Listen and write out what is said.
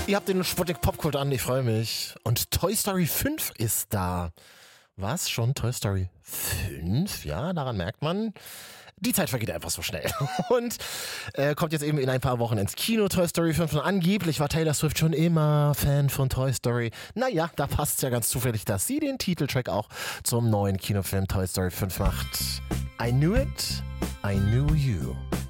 Ihr habt den Sputnik Popkult an, ich freue mich. Und Toy Story 5 ist da. Was? Schon Toy Story 5? Ja, daran merkt man, die Zeit vergeht einfach so schnell. Und kommt jetzt eben in ein paar Wochen ins Kino, Toy Story 5. Und angeblich war Taylor Swift schon immer Fan von Toy Story. Naja, da passt es ja ganz zufällig, dass sie den Titeltrack auch zum neuen Kinofilm Toy Story 5 macht. I knew it, I knew you.